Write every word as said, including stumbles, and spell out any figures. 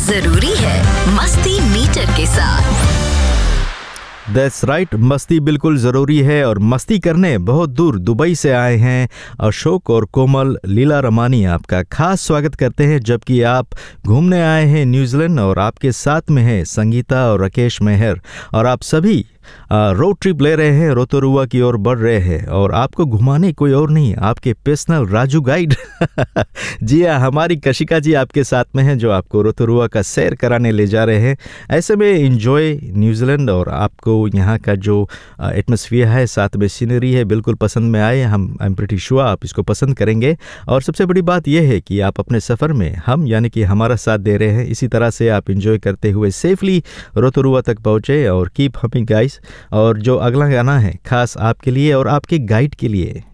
जरूरी है मस्ती मीटर के साथ। दैट्स राइट, मस्ती बिल्कुल ज़रूरी है और मस्ती करने बहुत दूर दुबई से आए हैं अशोक और कोमल। लीला रमानी आपका खास स्वागत करते हैं, जबकि आप घूमने आए हैं न्यूजीलैंड और आपके साथ में है संगीता और राकेश मेहर। और आप सभी रोड ट्रिप ले रहे हैं, रोतोरुआ की ओर बढ़ रहे हैं और आपको घुमाने कोई और नहीं, आपके पर्सनल राजू गाइड जी हाँ, हमारी कशिका जी आपके साथ में हैं जो आपको रोतोरुआ का सैर कराने ले जा रहे हैं। ऐसे में एंजॉय न्यूजीलैंड और आपको यहाँ का जो एटमॉस्फेयर है, साथ में सीनरी है, बिल्कुल पसंद में आए। हम आई एम प्रीटी श्योर आप इसको पसंद करेंगे। और सबसे बड़ी बात यह है कि आप अपने सफ़र में हम यानी कि हमारा साथ दे रहे हैं। इसी तरह से आप एंजॉय करते हुए सेफली रोतोरुआ तक पहुँचे और कीप हमिंग गाइस। और जो अगला गाना है खास आपके लिए और आपके गाइड के लिए।